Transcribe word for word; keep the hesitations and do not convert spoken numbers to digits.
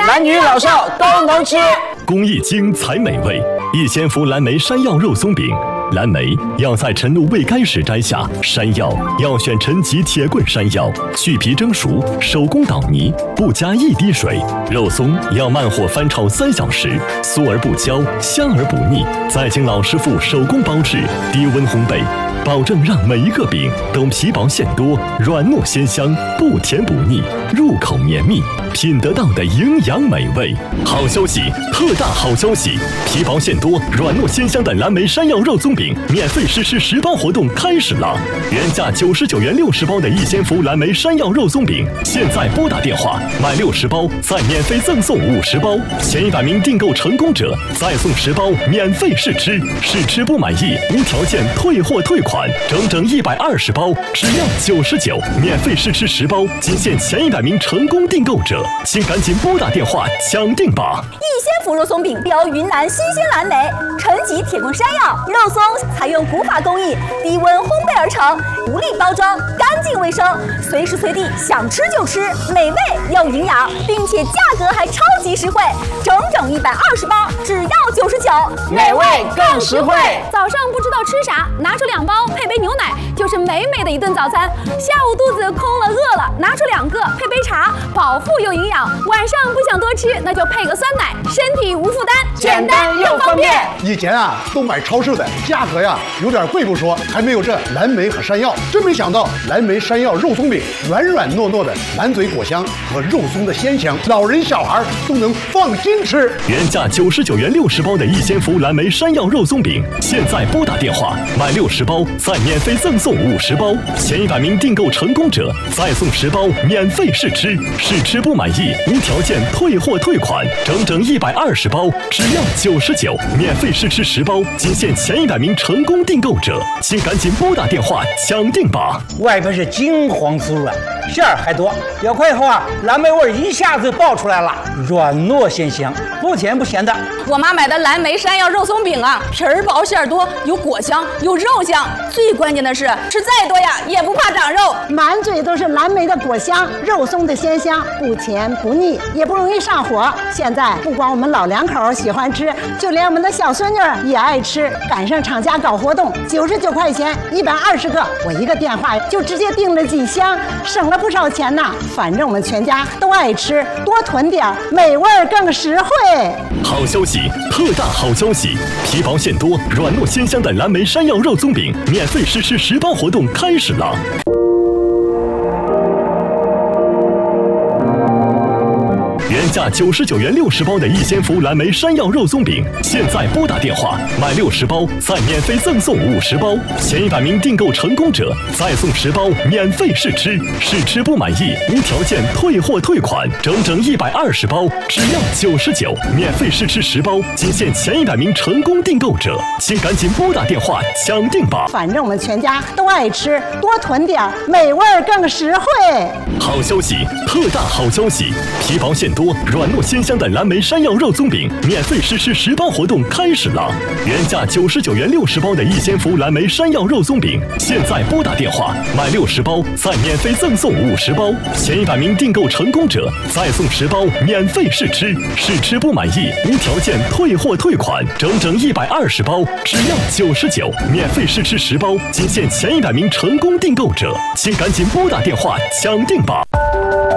男女老少都能吃。 工艺精才美味，一千伏蓝莓山药肉松饼。蓝莓要在晨露未干时摘下，山药要选陈吉铁棍山药，去皮蒸熟，手工捣泥，不加一滴水。肉松要慢火翻炒三小时，酥而不焦，香而不腻，再经老师傅手工包制，低温烘焙，保证让每一个饼都皮薄馅多，软糯鲜香，不甜不腻，入口绵密，品得到的营养美味。好消息，特大好消息！皮薄馅多，软糯鲜香的蓝莓山药肉松饼免费实施十包活动开始了，原价九十九元六十包的一千伏蓝莓山药肉松饼，现在拨打电话买六十包，再免费赠送五十包，前一百名订购成功者再送十包免费试吃，试吃不满意无条件退货退款，整整一百二十包，只要九十九，免费试吃十包，仅限前一百名成功订购者，请赶紧拨打电话抢定吧！ 一鲜伏肉松饼标云南新鲜蓝莓，陈吉铁棍山药肉松采用古法工艺，低温烘焙而成，独立包装，干净卫生，随时随地想吃就吃，美味又营养，并且价格还超级实惠，整整一百二十包，只要九十九， 美味更实惠。 早上不知道吃啥，拿出两包配杯牛奶，就是美美的一顿早餐。下午肚子空了饿了，拿出两个配杯茶，饱腹又营养。晚上不想多吃，那就配个酸奶，身体无负担， 简单又方便。 以前啊，都买超市的，价格呀有点贵不说，还没有这蓝莓和山药。真没想到，蓝莓山药肉松饼软软糯糯的满嘴果香和肉松的鲜香，老人小孩都能放心吃。 原价九十九元六十包的一千伏蓝莓山药肉松饼，现在拨打电话买六十包，再免费赠送五十包，前一百名订购成功者再送十包免费试吃，试吃不满意无条件退货退款，整整一百二十包，只要九十九，免费试吃十包，仅限前一百名成功订购者，请赶紧拨打电话抢定吧！ 外边是金黄酥软，馅儿还多，咬开以后啊，蓝莓味一下子爆出来了，软糯鲜香，不甜不咸的。 我妈买的蓝莓山药肉松饼啊，皮儿薄馅儿多，有果香，有肉香，最关键的是吃再多呀也不怕长肉， 满嘴都是蓝莓的果香，肉松的鲜香，不甜不腻，也不容易上火。现在不光我们老两口喜欢吃，就连我们的小孙女也爱吃。赶上厂家搞活动，九十九块钱一百二十个，我一个电话就直接订了几箱，省了不少钱呢。反正我们全家都爱吃，多囤点，美味更实惠。 好消息，特大好消息！皮薄馅多，软糯鲜香的蓝莓山药肉松饼免费实施十包活动开始了。原价九十九元六十包的一千伏蓝莓山药肉松饼，现在拨打电话买六十包，再免费赠送五十包，前一百名订购成功者再送十包免费试吃，试吃不满意无条件退货退款，整整一百二十包，只要九十九，免费试吃十包，仅限前一百名成功订购者，请赶紧拨打电话抢定吧！ 反正我们全家都爱吃，多囤点，美味更实惠。 好消息，特大好消息！皮薄馅多，软糯鲜香的蓝莓山药肉松饼免费实施十包活动开始了，原价九十九元六十包的一千伏蓝莓山药肉松饼，现在拨打电话买六十包，再免费赠送五十包，前一百名订购成功者再送十包免费试吃，试吃不满意无条件退货退款，整整一百二十包，只要九十九，免费试吃十包，仅限前一百名成功订购者，请赶紧拨打电话抢定吧！